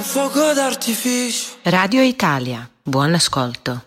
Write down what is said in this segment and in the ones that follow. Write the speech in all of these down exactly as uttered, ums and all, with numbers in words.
fuoco d'artificio. Radio Italia, buon ascolto.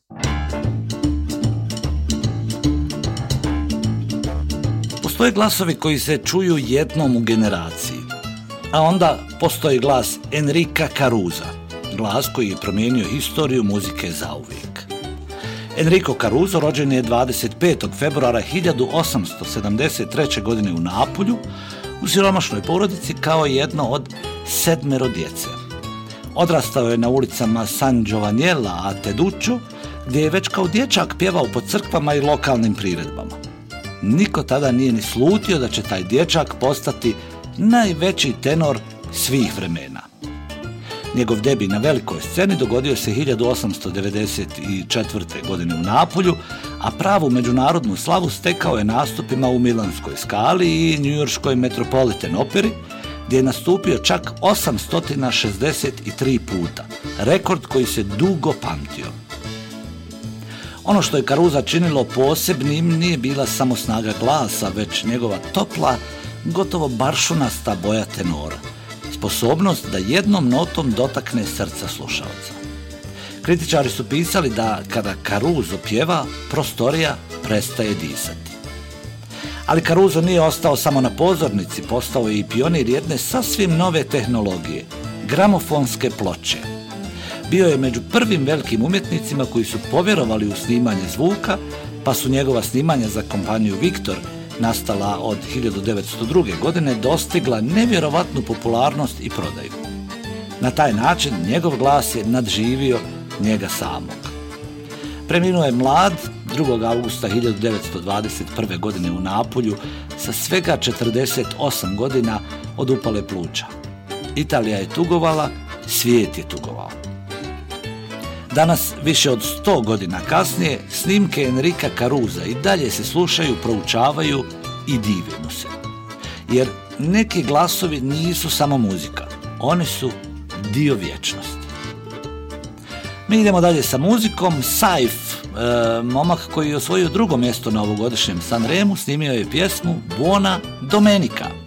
Postoje glasovi koji se čuju jednom u generaciji, a onda postoji glas Enrica Carusa, glas koji je promijenio historiju muzike zauvijek. Enrico Caruso rođen je dvadeset petog februara hiljadu osamsto sedamdeset treće. godine u Napulju, u siromašnoj porodici kao jedno od sedmero djece. Odrastao je na ulicama San Giovannella a Teduccio, gdje je već kao dječak pjevao po crkvama i lokalnim priredbama. Niko tada nije ni slutio da će taj dječak postati najveći tenor svih vremena. Njegov debi na velikoj sceni dogodio se hiljadu osamsto devedeset četvrte. godine u Napulju, a pravu međunarodnu slavu stekao je nastupima u Milanskoj Scali i njujorškoj Metropolitan operi, gdje je nastupio čak osamsto šezdeset tri puta, rekord koji se dugo pamtio. Ono što je Carusa činilo posebnim nije bila samo snaga glasa, već njegova topla, gotovo baršunasta boja tenora, sposobnost da jednom notom dotakne srca slušalca. Kritičari su pisali da kada Caruso pjeva, prostorija prestaje disati. Ali Caruso nije ostao samo na pozornici, postao je i pionir jedne sasvim nove tehnologije, gramofonske ploče. Bio je među prvim velikim umjetnicima koji su povjerovali u snimanje zvuka, pa su njegova snimanja za kompaniju Victor, nastala od hiljadu devetsto druge. godine, dostigla nevjerovatnu popularnost i prodaju. Na taj način njegov glas je nadživio njega samog. Preminuo je mlad drugog augusta hiljadu devetsto dvadeset prve. godine u Napulju sa svega četrdeset osam godina od upale pluća. Italija je tugovala, svijet je tugovao. Danas, više od sto godina kasnije, snimke Enrica Carusa i dalje se slušaju, proučavaju i divimo se. Jer neki glasovi nisu samo muzika, oni su dio vječnosti. Mi idemo dalje sa muzikom. Saif, e, momak koji je osvojio drugo mjesto na ovogodišnjem Sanremu, snimio je pjesmu Buona Domenica.